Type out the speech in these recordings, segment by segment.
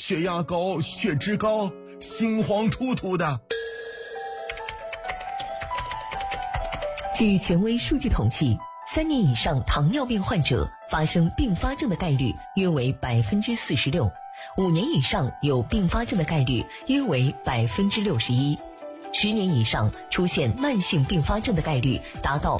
血压高、血脂高，心慌突突的。 据权威数据统计，3年以上糖尿病患者发生并发症的概率约为46%，5年以上有并发症的概率约为61%，10年以上出现慢性并发症的概率达到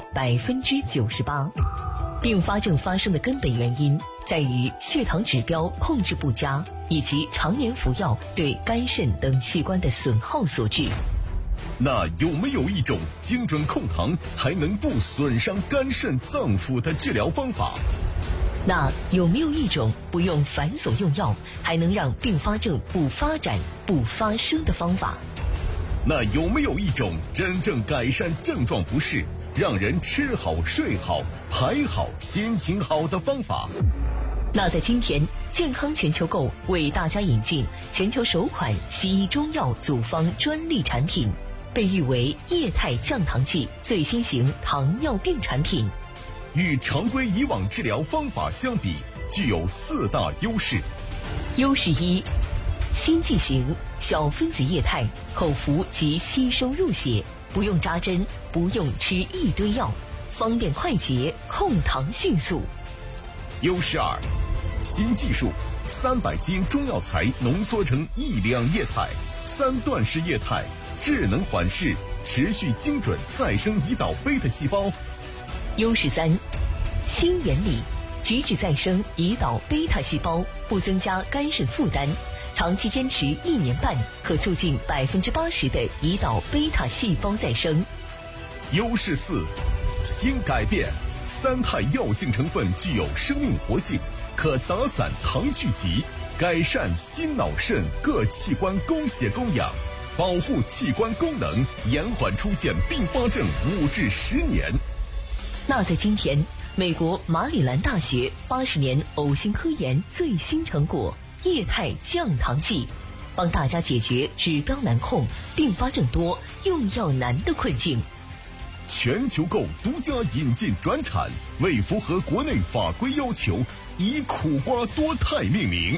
98%。并发症发生的根本原因在于血糖指标控制不佳，以及常年服药对肝肾等器官的损耗所致。 那有没有一种精准控糖还能不损伤肝肾脏腑的治疗方法？ 那有没有一种不用繁琐用药还能让并发症不发展不发生的方法？ 那有没有一种真正改善症状不适，让人吃好睡好排好心情好的方法？ 那在今天，健康全球购为大家引进全球首款西医中药组方专利产品，被誉为液态降糖剂最新型糖尿病产品。 与常规以往治疗方法相比，具有4大优势。 优势1，新剂型小分子液态，口服即吸收入血，不用扎针，不用吃一堆药，方便快捷，控糖迅速。 优势2，新技术，300斤中药材浓缩成1两液态，3段式液态，智能缓释，持续精准再生胰岛贝塔细胞。 优势3，新原理，直指再生胰岛贝塔细胞，不增加肝肾负担，长期坚持1年半，可促进80%的胰岛贝塔细胞再生。 优势4，新改变，3肽药性成分具有生命活性，可打散糖聚集，改善心脑肾各器官供血供氧，保护器官功能，延缓出现并发症5至10年。 那在今天，美国马里兰大学80年呕心科研最新成果液态降糖剂，帮大家解决指标难控、并发症多、用药难的困境。 全球购独家引进转产，为符合国内法规要求，以苦瓜多肽命名。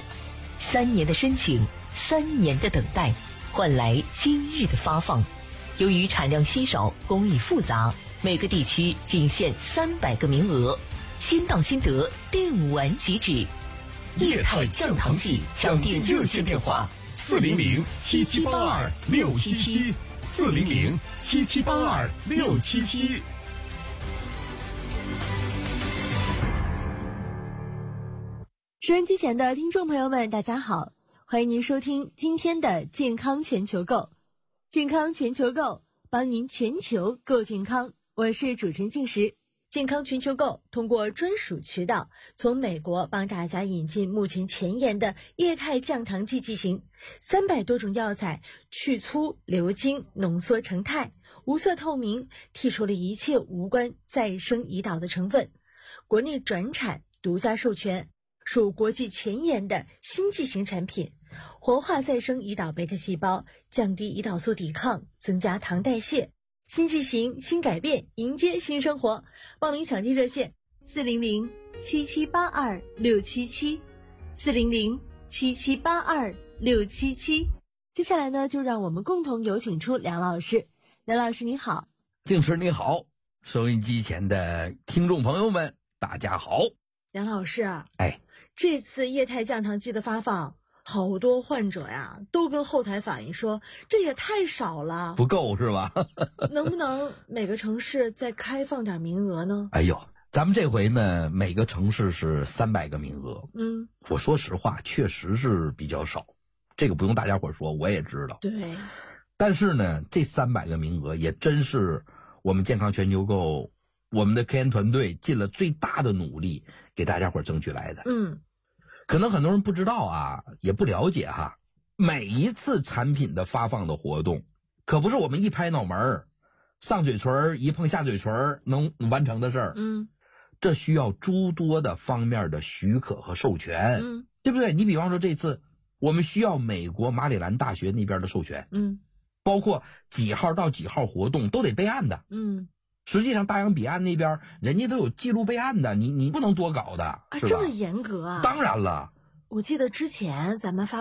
3年的申请，3年的等待，换来今日的发放。由于产量稀少，工艺复杂，每个地区仅限300个名额，先到先得，定完即止。 液态降糖剂，抢订热线电话400-7782-677，400-7782-677。 收音机前的听众朋友们，大家好，欢迎您收听今天的健康全球购。健康全球购，帮您全球购健康，我是主持人静石。健康全球购通过专属渠道从美国帮大家引进目前前沿的液态降糖剂剂型，300多种药材去粗流精，浓缩成肽，无色透明，剔除了一切无关再生胰岛的成分，国内转产，独家授权，属国际前沿的新剂型产品，活化再生胰岛贝塔细胞，降低胰岛素抵抗，增加糖代谢。新剂型，新改变，迎接新生活。报名抢订热线400-7782-677，400-7782-677。接下来呢，就让我们共同有请出梁老师。梁老师你好。 静师你好，收音机前的听众朋友们大家好。 梁老师啊， 这次液态降糖剂的发放，好多患者呀都跟后台反映说这也太少了， 不够是吧？ 能不能每个城市再开放点名额呢？ 咱们这回呢，每个城市是300个名额。我说实话，确实是比较少，这个不用大家伙说，我也知道。 对， 但是呢，这300个名额也真是我们健康全球购，我们的科研团队尽了最大的努力给大家伙争取来的。可能很多人不知道啊，也不了解哈。每一次产品的发放的活动，可不是我们一拍脑门上嘴唇一碰下嘴唇能完成的事儿。这需要诸多的方面的许可和授权，对不对？你比方说这次我们需要美国马里兰大学那边的授权，包括几号到几号活动都得备案的。实际上大洋彼岸那边人家都有记录备案的，你不能多搞的，是吧？ 这么严格啊？ 当然了， 我记得之前咱们发